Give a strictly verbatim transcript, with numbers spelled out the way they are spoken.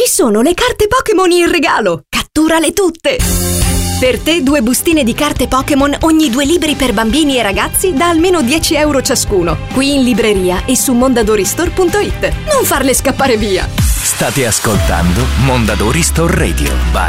sono le carte Pokémon in regalo! Catturale tutte! Per te due bustine di carte Pokémon ogni due libri per bambini e ragazzi da almeno dieci euro ciascuno. Qui in libreria e su mondadoristore punto it. Non farle scappare via! State ascoltando Mondadori Store Radio by